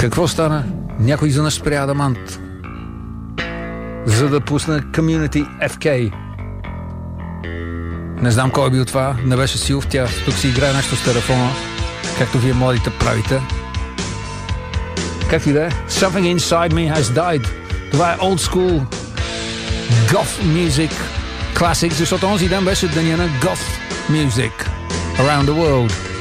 Какво стана? Някой изведнъж спря Адамант, за да пусне Community FK. Не знам кой е бил това, не беше Силов, тя тук си играе нещо с телефона, както вие младите правите. Както и да е, Something Inside Me Has Died. Това е old school goth music classic, защото онзи ден беше деня на goth music around the world.